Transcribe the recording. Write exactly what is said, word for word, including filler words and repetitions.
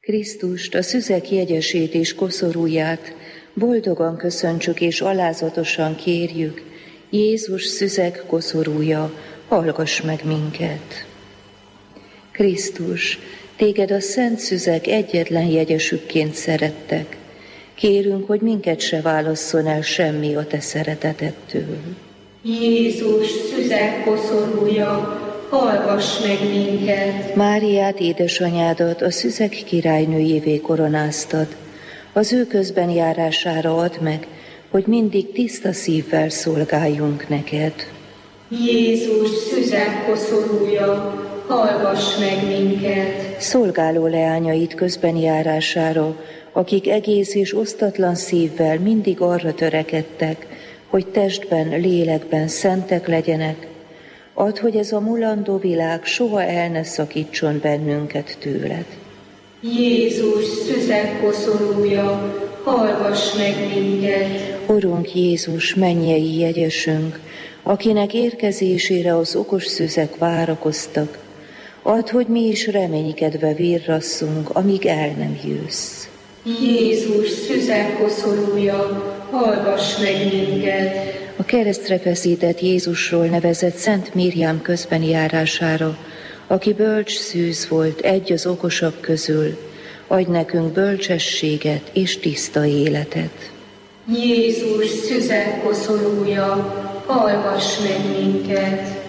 Krisztust, a szüzek jegyesét és koszorúját boldogan köszöntsük és alázatosan kérjük. Jézus szüzek koszorúja, hallgass meg minket! Krisztus, téged a szent szüzek egyetlen jegyesükként szerettek. Kérünk, hogy minket se válasszon el semmi a te szeretetettől. Jézus szüzek koszorúja, hallgass meg minket! Máriát, édesanyádat a szüzek királynőjévé koronáztad. Az ő közben járására add meg, hogy mindig tiszta szívvel szolgáljunk neked. Jézus szüzek koszorúja, hallgass meg minket! Szolgáló leányait közben járására, akik egész és osztatlan szívvel mindig arra törekedtek, hogy testben, lélekben szentek legyenek, add, hogy ez a mulandó világ soha el ne szakítson bennünket tőled. Jézus szüzek koszorúja, hallgass meg minket! Urunk Jézus, mennyei jegyesünk, akinek érkezésére az okos szüzek várakoztak, add, hogy mi is reménykedve virrasszunk, amíg el nem jössz. Jézus szüzek koszorúja, hallgass meg minket! A keresztre feszített Jézusról nevezett Szent Miriam közben járására, aki bölcs szűz volt, egy az okosabb közül, adj nekünk bölcsességet és tiszta életet. Jézus szüzek koszorúja, hallgass meg minket!